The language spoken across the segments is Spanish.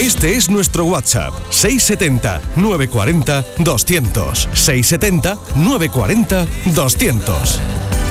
Este es nuestro WhatsApp, 670 940 200. 670 940 200.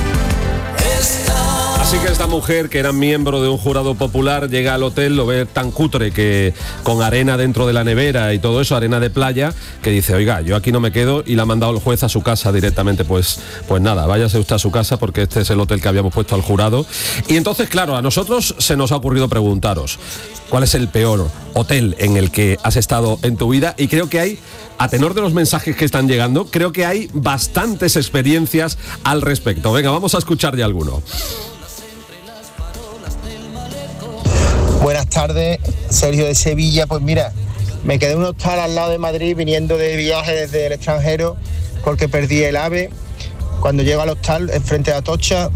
Así que esta mujer, que era miembro de un jurado popular, llega al hotel, lo ve tan cutre, que con arena dentro de la nevera y todo eso, arena de playa, que dice, oiga, yo aquí no me quedo, y le ha mandado el juez a su casa directamente. Pues nada, váyase usted a su casa, porque este es el hotel que habíamos puesto al jurado. Y entonces, claro, a nosotros se nos ha ocurrido preguntaros, ¿cuál es el peor hotel en el que has estado en tu vida? Y creo que hay, a tenor de los mensajes que están llegando, creo que hay bastantes experiencias al respecto. Venga, vamos a escuchar ya alguno. Buenas tardes, Sergio de Sevilla. Pues mira, me quedé en un hostal al lado de Madrid viniendo de viaje desde el extranjero porque perdí el AVE. Cuando llego al hostal, enfrente de Atocha,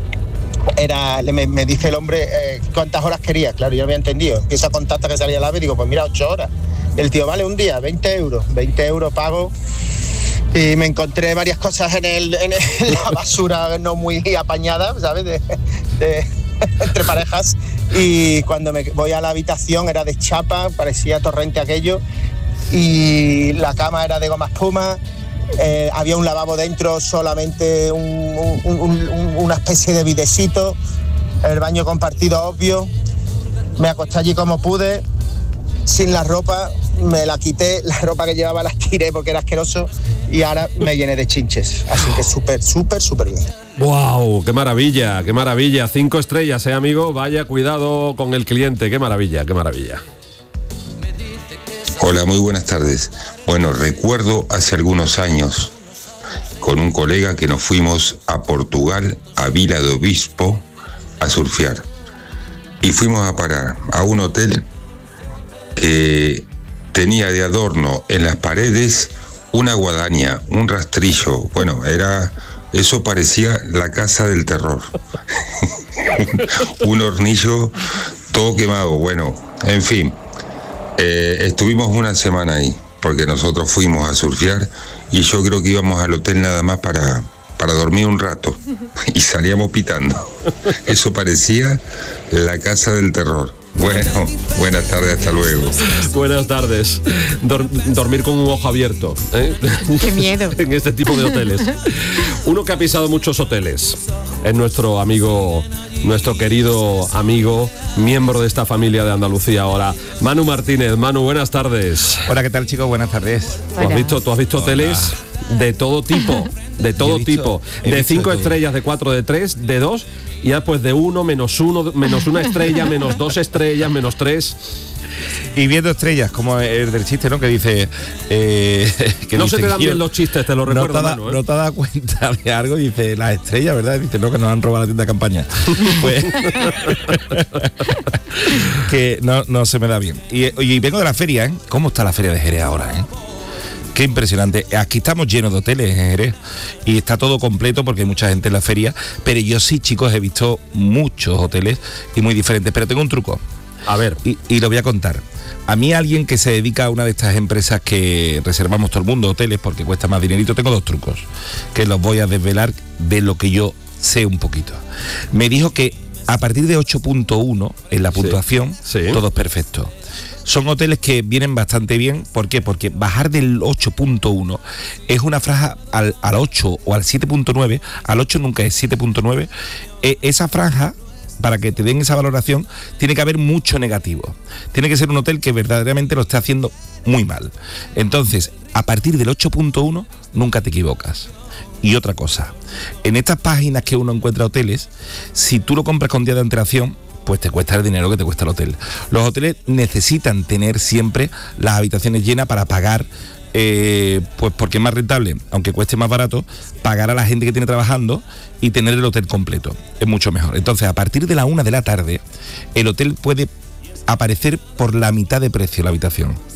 me dice el hombre cuántas horas quería. Claro, yo no había entendido. Empieza a contar hasta que salía el AVE y digo, pues mira, 8 horas. El tío, vale, un día, 20 euros. 20 euros pago. Y me encontré varias cosas en la basura no muy apañada, ¿sabes? Entre parejas, y cuando me voy a la habitación era de chapa, parecía torrente aquello, y la cama era de goma espuma, había un lavabo dentro, solamente una especie de bidecito, el baño compartido obvio. Me acosté allí como pude, sin la ropa, me la quité, la ropa que llevaba la tiré porque era asqueroso, y ahora me llené de chinches, así que súper bien. ¡Wow! ¡Qué maravilla! ¡Qué maravilla! 5 estrellas, amigo. Vaya cuidado con el cliente. ¡Qué maravilla! ¡Qué maravilla! Hola, muy buenas tardes. Bueno, recuerdo hace algunos años con un colega que nos fuimos a Portugal, a Vila do Bispo, a surfear. Y fuimos a parar a un hotel que tenía de adorno en las paredes una guadaña, un rastrillo. Bueno, eso parecía la casa del terror. Un hornillo todo quemado. Bueno, en fin, estuvimos una semana ahí, porque nosotros fuimos a surfear y yo creo que íbamos al hotel nada más para dormir un rato y salíamos pitando. Eso parecía la casa del terror. Bueno, buenas tardes, hasta luego. Buenas tardes. Dormir con un ojo abierto, ¿eh? Qué miedo. En este tipo de hoteles. Uno que ha pisado muchos hoteles es nuestro amigo, nuestro querido amigo, miembro de esta familia de Andalucía ahora, Manu Martínez. Manu, buenas tardes. Hola, ¿qué tal, chicos? Buenas tardes. ¿Tú has visto hoteles de todo tipo? De todo tipo. De 5 estrellas, de 4, de 3, de 2... y ya pues de 1, -1, -1 estrella, -2 estrellas, -3. Y viendo estrellas, como el del chiste, ¿no? Que dice... que no dice, se te dan bien los chistes, te lo recuerdo, Manu, ¿eh? No te has dado cuenta de algo, dice, las estrellas, ¿verdad? Dice, no, que nos han robado la tienda de campaña. Pues... que no se me da bien. Y vengo de la feria, ¿eh? ¿Cómo está la feria de Jerez ahora, eh? Qué impresionante. Aquí estamos llenos de hoteles en Jerez y está todo completo porque hay mucha gente en la feria, pero yo sí, chicos, he visto muchos hoteles y muy diferentes, pero tengo un truco. A ver. Y lo voy a contar. A mí, alguien que se dedica a una de estas empresas que reservamos todo el mundo, hoteles, porque cuesta más dinerito, tengo 2 trucos que los voy a desvelar de lo que yo sé un poquito. Me dijo que a partir de 8.1 en la puntuación, todo es perfecto. Son hoteles que vienen bastante bien. ¿Por qué? Porque bajar del 8.1 es una franja al 8 o al 7.9. Al 8 nunca es 7.9. Esa franja, para que te den esa valoración, tiene que haber mucho negativo. Tiene que ser un hotel que verdaderamente lo esté haciendo muy mal. Entonces, a partir del 8.1 nunca te equivocas. Y otra cosa, en estas páginas que uno encuentra hoteles, si tú lo compras con día de antelación, pues te cuesta el dinero que te cuesta el hotel. Los hoteles necesitan tener siempre las habitaciones llenas para pagar, pues porque es más rentable, aunque cueste más barato, pagar a la gente que tiene trabajando y tener el hotel completo. Es mucho mejor. Entonces, a partir de la 1 de la tarde, el hotel puede aparecer por la mitad de precio la habitación.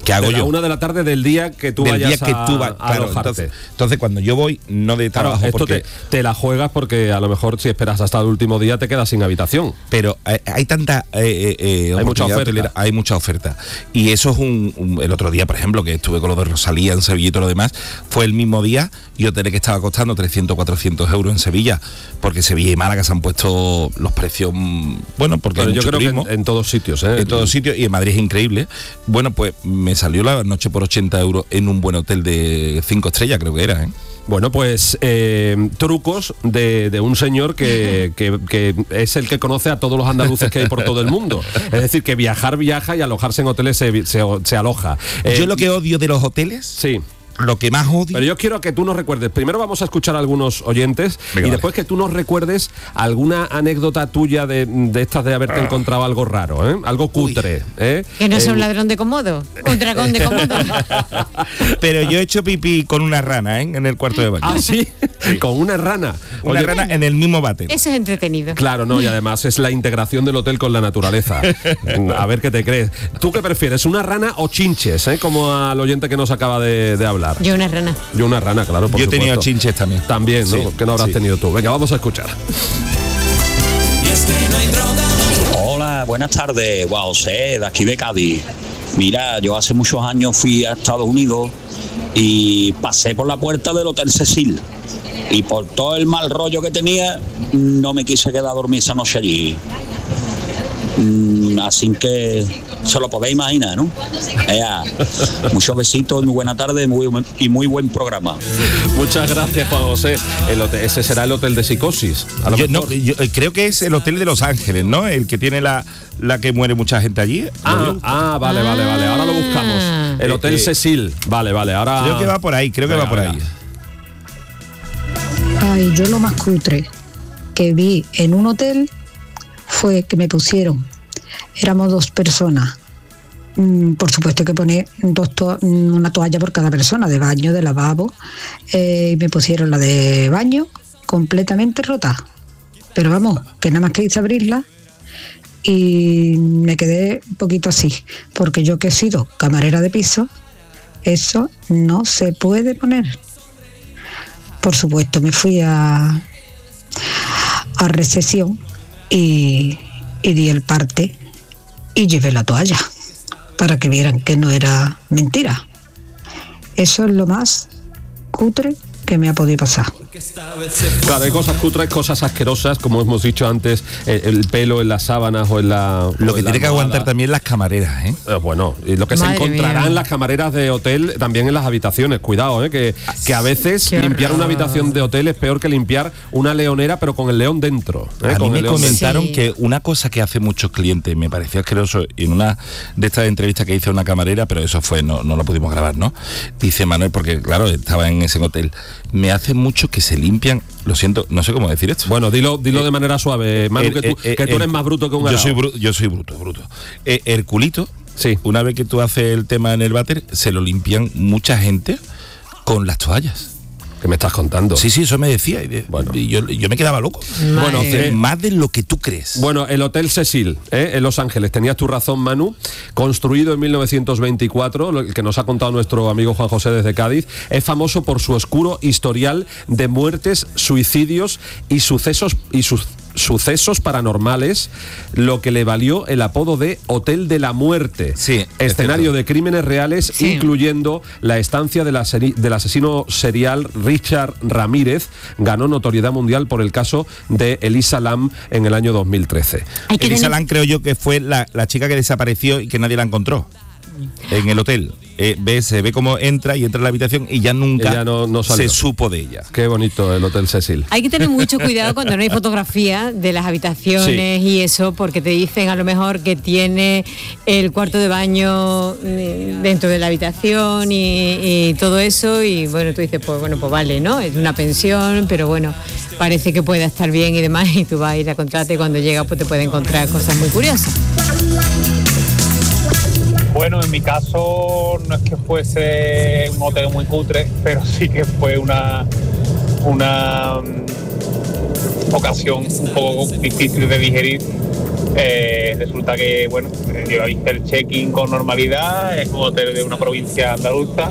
¿Qué hago de la yo? 1 de la tarde del día que tú vayas a claro, alojarte. entonces cuando yo voy, no de trabajo, Claro, esto porque... te la juegas porque a lo mejor si esperas hasta el último día te quedas sin habitación. Pero hay tanta hay mucha oferta. hotelera, hay mucha oferta. Y eso es el otro día, por ejemplo, que estuve con lo de Rosalía en Sevilla y todo lo demás, fue el mismo día y hoteles que estaba costando 300, 400 euros en Sevilla, porque Sevilla y Málaga se han puesto los precios, bueno, porque Pero hay yo mucho creo turismo. que en todos sitios, En todos sitios, y en Madrid es increíble. Bueno, pues me salió la noche por 80 euros en un buen hotel de 5 estrellas, creo que era, ¿eh? Bueno, pues trucos de un señor que es el que conoce a todos los andaluces que hay por todo el mundo. Es decir, que viaja y alojarse en hoteles se aloja. Yo lo que odio de los hoteles... Sí. Lo que más odio... Pero yo quiero que tú nos recuerdes. Primero vamos a escuchar a algunos oyentes. Venga, y después que tú nos recuerdes alguna anécdota tuya de estas de haberte encontrado algo raro, ¿eh? Algo cutre. ¿Eh? Que no sea un ladrón de Comodo, un dragón de Comodo. Pero yo he hecho pipí con una rana, ¿eh? En el cuarto de baño. Ah, ¿sí? Con una rana. Una Oye, rana en el mismo váter. Eso es entretenido. Claro, no, y además es la integración del hotel con la naturaleza. A ver qué te crees. ¿Tú qué prefieres, una rana o chinches? Como al oyente que nos acaba de hablar. Yo una rana. Yo una rana, claro, por Yo he supuesto. tenido chinches también. También, ¿no? Sí, ¿Qué no habrás sí. tenido tú? Venga, vamos a escuchar. Hola, buenas tardes, José, de aquí de Cádiz. Mira, yo hace muchos años fui a Estados Unidos y pasé por la puerta del Hotel Cecil. Y por todo el mal rollo que tenía, no me quise quedar a dormir esa noche allí. Así que se lo podéis imaginar, ¿no? Muchos besitos, muy buena tarde y muy buen programa. Muchas gracias, Juan José. Ese será el hotel de Psicosis. A lo Yo mejor. creo que es el hotel de Los Ángeles, ¿no? El que tiene la que muere mucha gente allí. Vale. Ahora lo buscamos. El Hotel Cecil. Vale. Ahora. Creo que va por ahí, Venga. Ay, yo lo más cutre que vi en un hotel fue que me pusieron, éramos 2 personas, por supuesto que poner una toalla por cada persona, de baño, de lavabo, y me pusieron la de baño completamente rota, pero vamos, que nada más que hice abrirla y me quedé un poquito así, porque yo que he sido camarera de piso, eso no se puede poner. Por supuesto, me fui a recepción y di el parte y llevé la toalla para que vieran que no era mentira. Eso es lo más cutre que me ha podido pasar. Claro, hay cosas cutres, cosas asquerosas, como hemos dicho antes, el pelo en las sábanas o en la... Lo que tiene que aguantar también las camareras, ¿eh? Bueno, y lo que Madre se encontrarán mía. las camareras de hotel también en las habitaciones. Cuidado, que a veces Qué limpiar una horror. habitación de hotel es peor que limpiar una leonera, pero con el león dentro. A Con mí me el león dentro. comentaron Sí. que una cosa que hace muchos clientes, me pareció asqueroso, en una de estas entrevistas que hice a una camarera, pero eso fue, no lo pudimos grabar, ¿no? Dice Manuel, porque claro, estaba en ese hotel, me hace mucho que se limpian, lo siento, no sé cómo decir esto. Bueno, dilo de manera suave, Manu, que tú eres más bruto que un Yo arao. soy bruto. El culito, Sí. una vez que tú haces el tema en el váter, se lo limpian mucha gente con las toallas. ¿Qué me estás contando? Sí, eso me decía. Bueno. Y yo me quedaba loco. Bueno, Dice, más de lo que tú crees. Bueno, el Hotel Cecil, en Los Ángeles, tenías tu razón, Manu, construido en 1924, el que nos ha contado nuestro amigo Juan José desde Cádiz, es famoso por su oscuro historial de muertes, suicidios y sucesos paranormales, lo que le valió el apodo de Hotel de la Muerte. Sí, escenario de crímenes reales, Sí. incluyendo la estancia del asesino serial Richard Ramírez. Ganó notoriedad mundial por el caso de Elisa Lam en el año 2013. Hay que Elisa tener- Lam creo yo que fue la chica que desapareció y que nadie la encontró en el hotel. Se ve cómo entra y entra en la habitación y ya nunca Ella no salió. se supo de ella. Qué bonito el Hotel Cecil. Hay que tener mucho cuidado cuando no hay fotografía de las habitaciones y eso, porque te dicen a lo mejor que tiene el cuarto de baño dentro de la habitación y todo eso, y bueno, tú dices, pues vale, ¿no? Es una pensión, pero bueno, parece que pueda estar bien y demás, y tú vas a ir a contratar y cuando llega pues te puede encontrar cosas muy curiosas. Bueno, en mi caso no es que fuese un hotel muy cutre, pero sí que fue una ocasión un poco difícil de digerir, Resulta que, bueno, yo hice el check-in con normalidad, es un hotel de una provincia andaluza,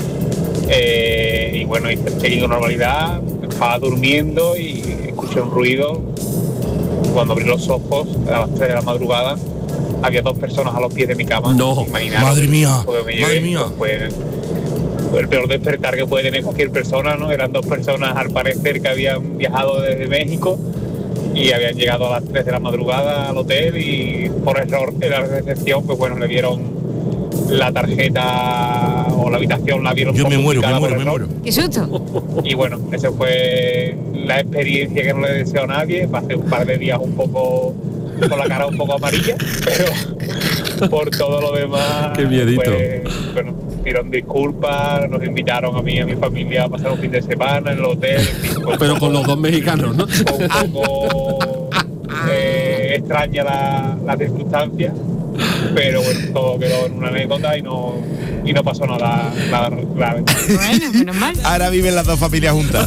y bueno, hice el check-in con normalidad, estaba durmiendo y escuché un ruido. Cuando abrí los ojos a las 3 de la madrugada, había 2 personas a los pies de mi cama. No, madre mía, madre mía. Fue el peor despertar que puede tener cualquier persona, ¿no? Eran 2 personas, al parecer, que habían viajado desde México y habían llegado a las 3 de la madrugada al hotel, y por error en la recepción, pues bueno, le dieron la tarjeta o la habitación, la vieron. Yo me muero. ¡Qué susto! Y bueno, esa fue la experiencia que no le deseo a nadie. Pasé un par de días un poco con la cara un poco amarilla, pero por todo lo demás, qué miedito. Pues, bueno, pidieron disculpas, nos invitaron a mí y a mi familia a pasar un fin de semana en el hotel, en fin, pues, pero con los 2 mexicanos, ¿no? Un poco extraña la circunstancia, pero bueno, todo quedó en una anécdota y no pasó nada grave. Bueno, menos mal. Ahora viven las 2 familias juntas.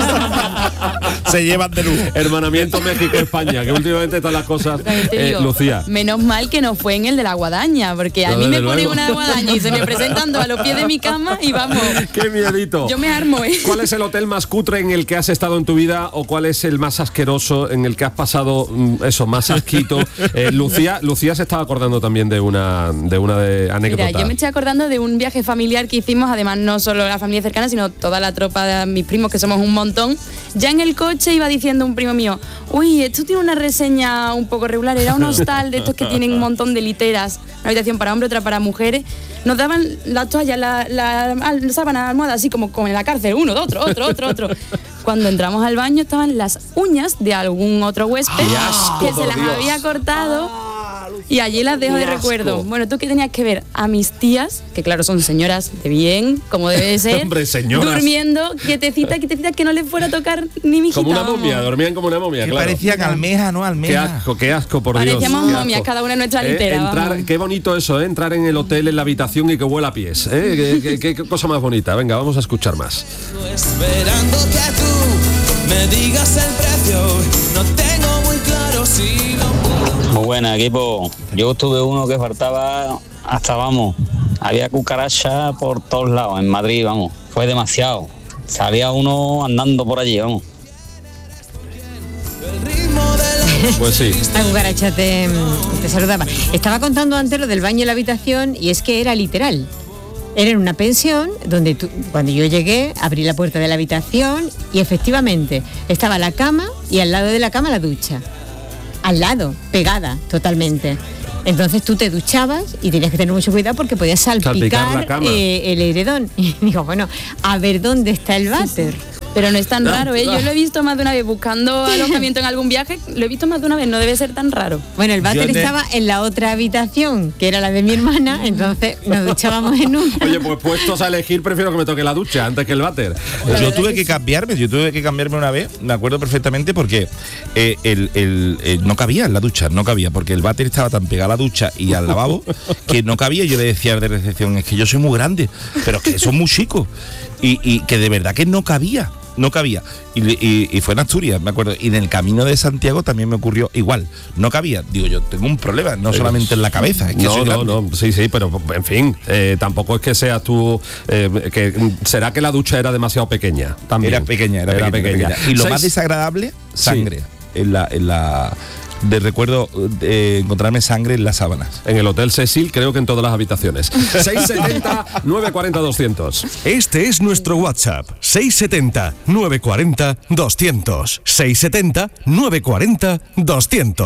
Se llevan de lujo. Hermanamiento México-España, que últimamente están las cosas, digo, Lucía. Menos mal que no fue en el de la guadaña, porque a mí me pone una guadaña y se me presentan a los pies de mi cama y vamos. ¡Qué miedito! Yo me armo, ¿eh? ¿Cuál es el hotel más cutre en el que has estado en tu vida, o cuál es el más asqueroso en el que has pasado más asquito? Lucía se estaba acordando también de una anécdota. Mira, yo me estoy acordando de un viaje familiar que hicimos, además no solo la familia cercana, sino toda la tropa de mis primos, que somos un montón. Ya en el coche iba diciendo un primo mío, uy, esto tiene una reseña un poco regular, era un hostal de estos que tienen un montón de literas, una habitación para hombres, otra para mujeres. Nos daban las toallas, la sábana, almohada, así como en la cárcel, uno, otro. Cuando entramos al baño estaban las uñas de algún otro huésped que se las había cortado. Y allí las dejo de recuerdo. Bueno, tú que tenías que ver a mis tías, que claro, son señoras de bien, como debe ser. Hombre, señoras. Durmiendo, quietecitas, que no les fuera a tocar ni mi como una momia, dormían como una momia, que claro. parecían almeja, ¿no? Almeja. Qué asco, por Dios. Parecíamos momias, cada una en nuestra litera. Qué bonito eso, entrar en el hotel, en la habitación y que huela a pies. Qué cosa más bonita. Venga, vamos a escuchar más. Esperando que tú me digas el precio, no tengo muy claro si lo... Muy buena, equipo. Yo tuve uno que faltaba hasta, había cucaracha por todos lados en Madrid, fue demasiado. Salía uno andando por allí, Pues sí. La cucaracha te saludaba. Estaba contando antes lo del baño y la habitación, y es que era literal. Era en una pensión donde cuando yo llegué, abrí la puerta de la habitación y efectivamente estaba la cama y al lado de la cama la ducha. Al lado, pegada totalmente. Entonces tú te duchabas y tenías que tener mucho cuidado porque podías salpicar el edredón. Y digo, bueno, a ver dónde está el váter. Pero no es tan raro, ¿eh? Yo lo he visto más de una vez buscando alojamiento en algún viaje, lo he visto más de una vez, no debe ser tan raro. Bueno, el váter estaba en la otra habitación, que era la de mi hermana, entonces nos duchábamos en una. Oye, pues puestos a elegir, prefiero que me toque la ducha antes que el váter. Yo tuve que cambiarme una vez, me acuerdo perfectamente, porque no cabía en la ducha, porque el váter estaba tan pegado a la ducha y al lavabo que no cabía. Yo le decía al de recepción, es que yo soy muy grande, pero es que son muy chicos, y que de verdad que no cabía. Y fue en Asturias, me acuerdo, y en el camino de Santiago también me ocurrió igual, no cabía. Digo, yo tengo un problema, no solamente en la cabeza, es que no, sí, pero en fin, tampoco es que seas tú, será que la ducha era demasiado pequeña también. Era pequeña. Y lo más desagradable, sangre, sí. en la de recuerdo encontrarme sangre en las sábanas. En el Hotel Cecil, creo que en todas las habitaciones. 670-940-200. Este es nuestro WhatsApp. 670-940-200. 670-940-200.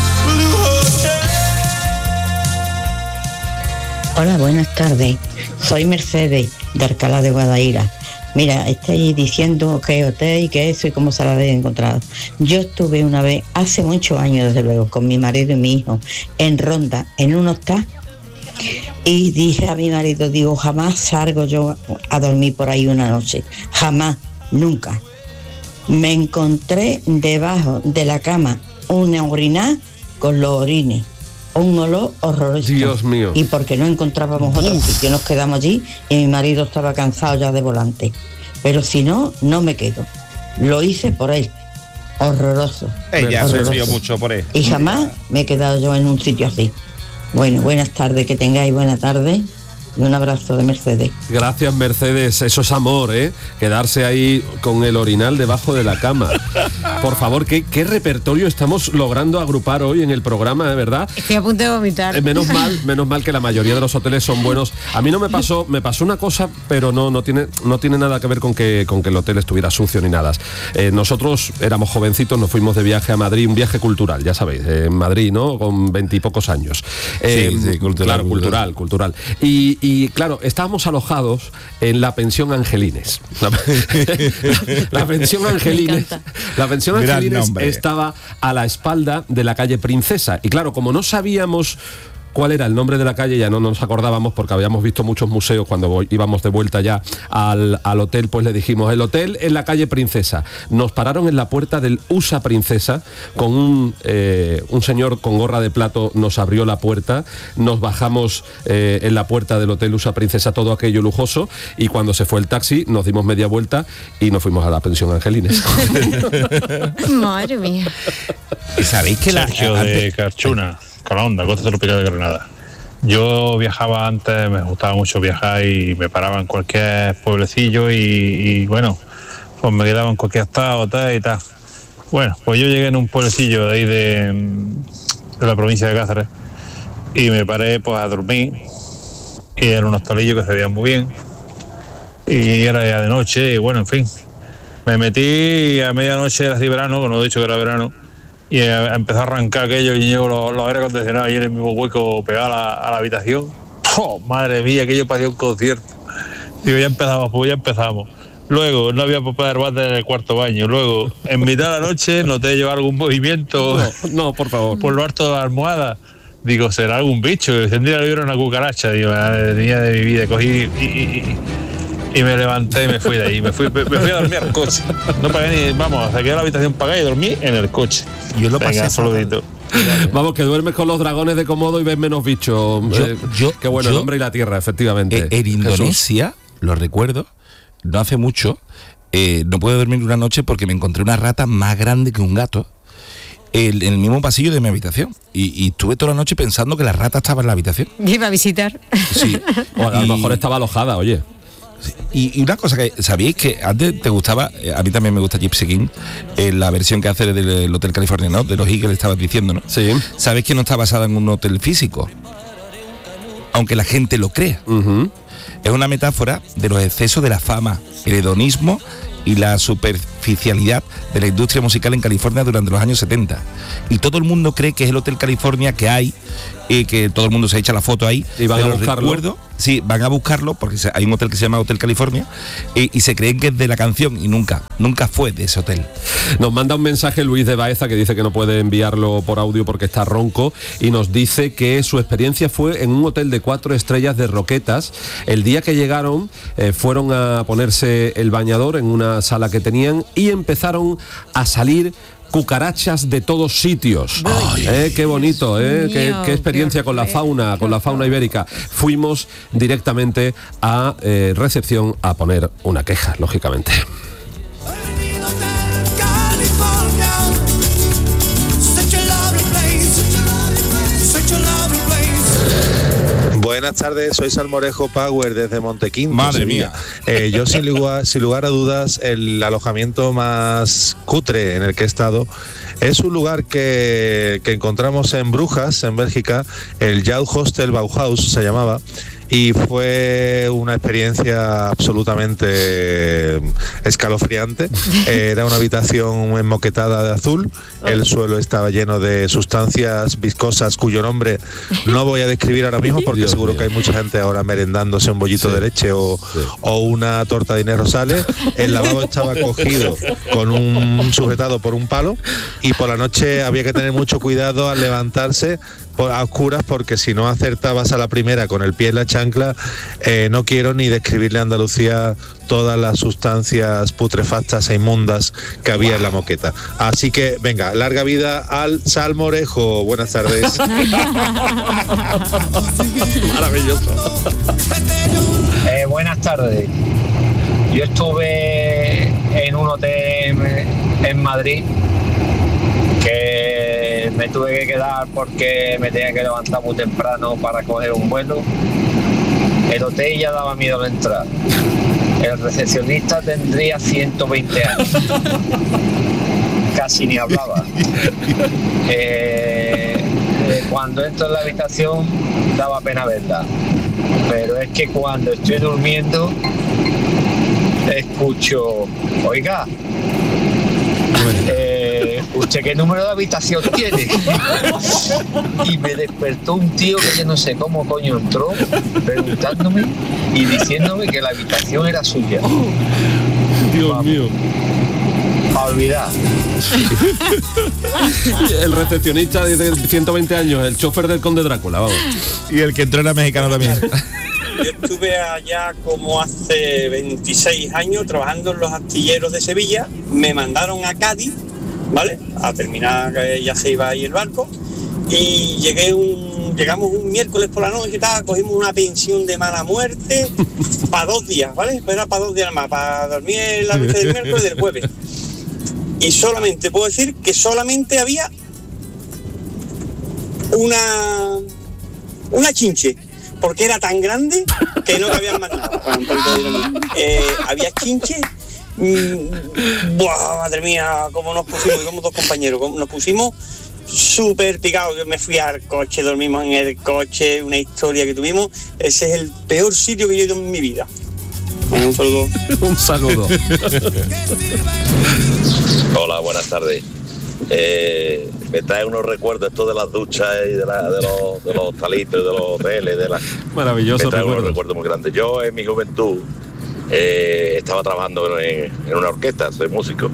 Hola, buenas tardes. Soy Mercedes, de Alcalá de Guadaira. Mira, estáis diciendo qué hotel y qué eso y cómo se la habéis encontrado. Yo estuve una vez, hace muchos años desde luego, con mi marido y mi hijo, en Ronda, en un hostal, y dije a mi marido, digo, jamás salgo yo a dormir por ahí una noche, jamás, nunca. Me encontré debajo de la cama una orinada con los orines, un olor horroroso. Dios mío. Y porque no encontrábamos otro sitio, nos quedamos allí y mi marido estaba cansado ya de volante. Pero si no, no me quedo. Lo hice por él. horroroso. Ella horroroso. sufrió mucho por él. Y jamás me he quedado yo en un sitio así. Bueno, buenas tardes, que tengáis buena tarde. Y un abrazo de Mercedes. Gracias, Mercedes, eso es amor, ¿eh? Quedarse ahí con el orinal debajo de la cama. Por favor, ¿qué repertorio estamos logrando agrupar hoy en el programa, de verdad? Estoy a punto de vomitar. Menos mal que la mayoría de los hoteles son buenos. A mí no me pasó una cosa, pero no tiene nada que ver con que el hotel estuviera sucio ni nada. Nosotros éramos jovencitos, nos fuimos de viaje a Madrid, un viaje cultural, ya sabéis, en Madrid, ¿no? Con 20 y pocos años. Sí, cultural. Claro, cultural. Y claro, estábamos alojados en la pensión Angelines. La pensión Angelines, estaba a la espalda de la calle Princesa. Y claro, como no sabíamos cuál era el nombre de la calle, ya no nos acordábamos porque habíamos visto muchos museos cuando íbamos de vuelta ya al hotel, pues le dijimos, el hotel en la calle Princesa. Nos pararon en la puerta del USA Princesa con un señor con gorra de plato, nos abrió la puerta, nos bajamos en la puerta del hotel USA Princesa, todo aquello lujoso, y cuando se fue el taxi nos dimos media vuelta y nos fuimos a la pensión Angelines. Madre mía. ¿Y sabéis que Sergio de Carchuna, Calahonda, Costa Tropical de Granada? Yo viajaba antes, me gustaba mucho viajar y me paraba en cualquier pueblecillo y bueno, pues me quedaba en cualquier estado, tal y tal. Bueno, pues yo llegué en un pueblecillo de ahí de la provincia de Cáceres y me paré pues a dormir, y eran unos hostalillos que se veían muy bien y era ya de noche y bueno, en fin. Me metí a medianoche, era así verano, que no he dicho que era verano, y empezó a arrancar aquello y llevo los aire acondicionados ahí en el mismo hueco pegado a la habitación. ¡Oh, madre mía, aquello parecía un concierto! Digo, ya empezamos. Luego, no había papel de bate en el cuarto baño. Luego, en mitad de la noche, noté yo algún movimiento. No, por favor. Por lo alto de la almohada. Digo, ¿será algún bicho? Y encendí la libra una cucaracha. Digo, madre mía de mi vida. Cogí y me levanté y me fui de ahí. Me fui a dormir al coche. No pagué ni, vamos, saqué la habitación pagada y dormí en el coche. Yo lo pasé saludito. Vamos, que duermes con los dragones de Komodo y ves menos bichos. Qué bueno, el hombre y la tierra, efectivamente. En Indonesia, lo recuerdo, no hace mucho, no pude dormir una noche porque me encontré una rata más grande que un gato en el mismo pasillo de mi habitación. Y estuve toda la noche pensando que la rata estaba en la habitación. Iba a visitar. Sí. O a lo mejor estaba alojada, oye. Y una cosa que, ¿sabíais que antes te gustaba? A mí también me gusta Gypsy King, la versión que hace del Hotel California, ¿no? De los Eagles, estabas diciendo, ¿no? Sí. ¿Sabéis que no está basada en un hotel físico? Aunque la gente lo crea. Es una metáfora de los excesos de la fama, el hedonismo y la superficialidad de la industria musical en California durante los años 70. Y todo el mundo cree que es el Hotel California que hay, y que todo el mundo se echa la foto ahí. Y van a buscarlo. Sí, van a buscarlo porque hay un hotel que se llama Hotel California y se creen que es de la canción y nunca fue de ese hotel. Nos manda un mensaje Luis de Baeza que dice que no puede enviarlo por audio porque está ronco, y nos dice que su experiencia fue en un hotel de 4 estrellas de Roquetas. El día que llegaron fueron a ponerse el bañador en una sala que tenían y empezaron a salir cucarachas de todos sitios. Qué bonito, qué experiencia con la fauna ibérica. Fuimos directamente a recepción a poner una queja, lógicamente. Buenas tardes, soy Salmorejo Power desde Montequinto. Madre mía. Yo sin lugar a dudas, el alojamiento más cutre en el que he estado es un lugar que encontramos en Brujas, en Bélgica, el Yacht Hostel Bauhaus se llamaba. Y fue una experiencia absolutamente escalofriante. Era una habitación enmoquetada de azul, el suelo estaba lleno de sustancias viscosas cuyo nombre no voy a describir ahora mismo porque seguro que hay mucha gente ahora merendándose un bollito de leche o una torta de Inés Rosales. El lavabo estaba cogido con un sujetado por un palo, y por la noche había que tener mucho cuidado al levantarse a oscuras, porque si no acertabas a la primera con el pie en la chancla, no quiero ni describirle a Andalucía todas las sustancias putrefactas e inmundas que había en la moqueta. Así que venga, larga vida al Salmorejo. Buenas tardes. Maravilloso. Buenas tardes. Yo estuve en un hotel en Madrid me tuve que quedar porque me tenía que levantar muy temprano para coger un vuelo. El hotel ya daba miedo al entrar. El recepcionista tendría 120 años. Casi ni hablaba. Cuando entro en la habitación daba pena verla. Pero es que cuando estoy durmiendo escucho, oiga, ¿usted qué número de habitación tiene? Y me despertó un tío que yo no sé cómo coño entró, preguntándome y diciéndome que la habitación era suya. Dios mío. A olvidar. El recepcionista de 120 años, el chofer del Conde Drácula, vamos. Y el que entró era mexicano también. Yo estuve allá como hace 26 años trabajando en los astilleros de Sevilla. Me mandaron a Cádiz, ¿vale? A terminar, que ya se iba ahí el barco. Y llegamos un miércoles por la noche y tal, cogimos una pensión de mala muerte para 2 días, ¿vale? Pero era para 2 días más, para dormir la noche del miércoles y del jueves. Y solamente puedo decir que solamente había una chinche, porque era tan grande que no cabían más nada. Había chinche. Buah, madre mía, cómo nos pusimos, somos 2 compañeros, nos pusimos súper picados. Yo me fui al coche, dormimos en el coche, una historia que tuvimos. Ese es el peor sitio que yo he ido en mi vida. Un saludo. Un saludo. Hola, buenas tardes. Me trae unos recuerdos esto de las duchas y de los talitos, de los hoteles, maravilloso. Me trae unos recuerdos muy grandes. Yo en mi juventud estaba trabajando en una orquesta, soy músico.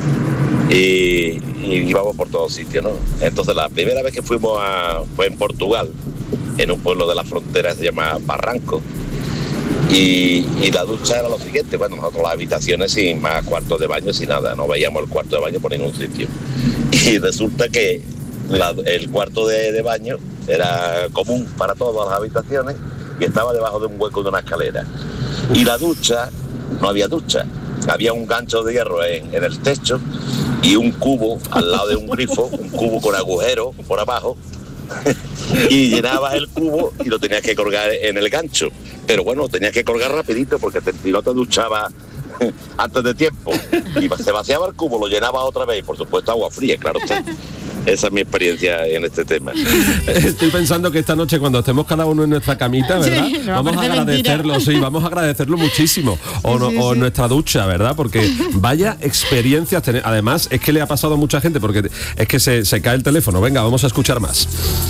Y íbamos por todos sitios, ¿no? Entonces la primera vez que fuimos fue en Portugal, en un pueblo de la frontera que se llama Barranco. Y la ducha era lo siguiente, bueno, nosotros las habitaciones sin más cuartos de baño, sin nada, no veíamos el cuarto de baño por ningún sitio. Y resulta que el cuarto de baño era común para todas las habitaciones y estaba debajo de un hueco de una escalera. Y la ducha, no había ducha, había un gancho de hierro en el techo y un cubo al lado de un grifo, un cubo con agujero por abajo. Y llenabas el cubo y lo tenías que colgar en el gancho, pero bueno, tenías que colgar rapidito porque si no te duchabas antes de tiempo y se vaciaba el cubo, lo llenabas otra vez y por supuesto agua fría, claro está. Esa es mi experiencia en este tema. Estoy pensando que esta noche cuando estemos cada uno en nuestra camita, ¿verdad? Sí, vamos a agradecerlo, mentira. Sí, vamos a agradecerlo muchísimo. O en nuestra ducha, ¿verdad? Porque vaya experiencias tener. Además, es que le ha pasado a mucha gente porque es que se cae el teléfono. Venga, vamos a escuchar más.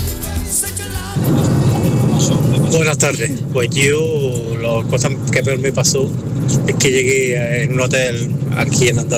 Buenas tardes. Pues yo, la cosa que peor me pasó es que llegué en un hotel aquí en Andalucía.